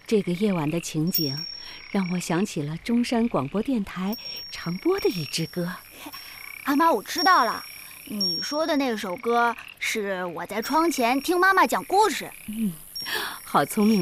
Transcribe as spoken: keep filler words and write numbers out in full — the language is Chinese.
这个夜晚的情景，让我想起了中山广播电台常播的一支歌。 阿妈，我知道了，你说的那首歌是我在窗前听妈妈讲故事。 嗯，好聪明。